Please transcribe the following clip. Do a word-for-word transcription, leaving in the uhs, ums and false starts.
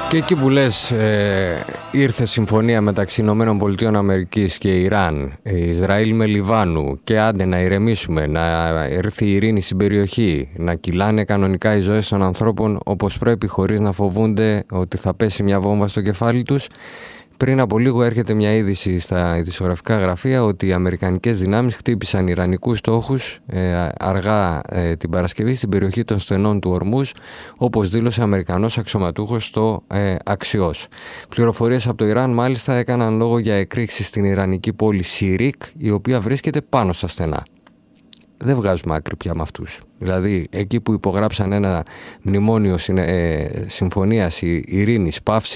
Και εκεί που λες ε, ήρθε συμφωνία μεταξύ Ηνωμένων Πολιτείων Αμερικής και Ιράν, Ισραήλ με Λιβάνου και άντε να ηρεμήσουμε, να έρθει η ειρήνη στην περιοχή, να κυλάνε κανονικά οι ζωές των ανθρώπων όπως πρέπει χωρίς να φοβούνται ότι θα πέσει μια βόμβα στο κεφάλι τους. Πριν από λίγο έρχεται μια είδηση στα ειδησιογραφικά γραφεία ότι οι αμερικανικές δυνάμεις χτύπησαν ιρανικούς στόχους ε, αργά ε, την Παρασκευή στην περιοχή των στενών του Ορμούζ, όπως δήλωσε Αμερικανός αξιωματούχος στο ε, Αξιός. Πληροφορίες από το Ιράν μάλιστα έκαναν λόγο για εκρήξεις στην ιρανική πόλη Σιρίκ, η οποία βρίσκεται πάνω στα στενά. Δεν βγάζουμε άκρη πια με αυτούς. Δηλαδή, εκεί που υπογράψαν ένα μνημόνιο ε, συμφωνίας ειρήνης, παύσης